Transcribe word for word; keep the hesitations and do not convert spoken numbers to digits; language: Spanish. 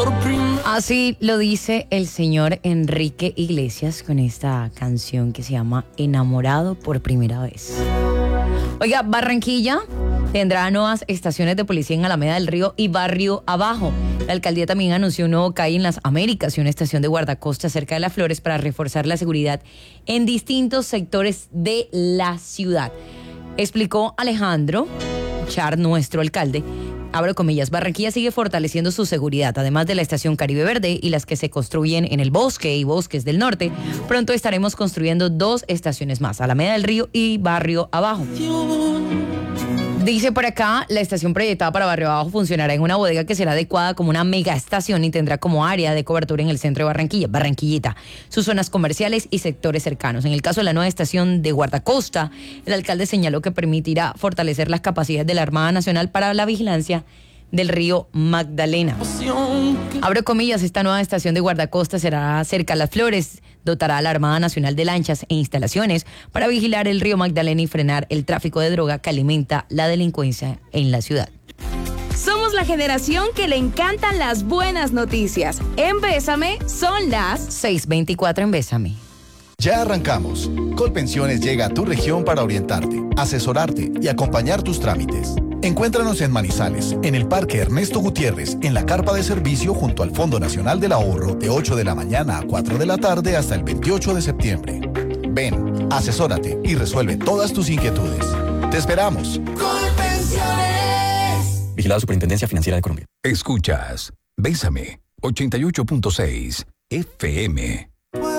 Así lo dice el señor Enrique Iglesias con esta canción que se llama Enamorado por primera vez. Oiga, Barranquilla tendrá nuevas estaciones de policía en Alameda del Río y Barrio Abajo. La alcaldía también anunció un nuevo C A I en las Américas y una estación de guardacosta cerca de Las Flores para reforzar la seguridad en distintos sectores de la ciudad. Explicó Alejandro Char, nuestro alcalde. Abro comillas, Barranquilla sigue fortaleciendo su seguridad, además de la estación Caribe Verde y las que se construyen en el Bosque y Bosques del Norte. Pronto estaremos construyendo dos estaciones más, Alameda del Río y Barrio Abajo. Dice por acá, la estación proyectada para Barrio Abajo funcionará en una bodega que será adecuada como una mega estación y tendrá como área de cobertura en el centro de Barranquilla, Barranquillita, sus zonas comerciales y sectores cercanos. En el caso de la nueva estación de guardacosta, el alcalde señaló que permitirá fortalecer las capacidades de la Armada Nacional para la vigilancia del río Magdalena. Abro comillas, esta nueva estación de guardacosta será cerca a Las Flores, dotará a la Armada Nacional de lanchas e instalaciones para vigilar el río Magdalena y frenar el tráfico de droga que alimenta la delincuencia en la ciudad. Somos la generación que le encantan las buenas noticias. En Bésame son las seis veinticuatro en Bésame. Ya arrancamos. Colpensiones llega a tu región para orientarte, asesorarte y acompañar tus trámites. Encuéntranos en Manizales, en el Parque Ernesto Gutiérrez, en la carpa de servicio junto al Fondo Nacional del Ahorro, de ocho de la mañana a cuatro de la tarde hasta el veintiocho de septiembre. Ven, asesórate y resuelve todas tus inquietudes. ¡Te esperamos! Colpensiones. Vigilada Superintendencia Financiera de Colombia. Escuchas Bésame ochenta y ocho punto seis F M.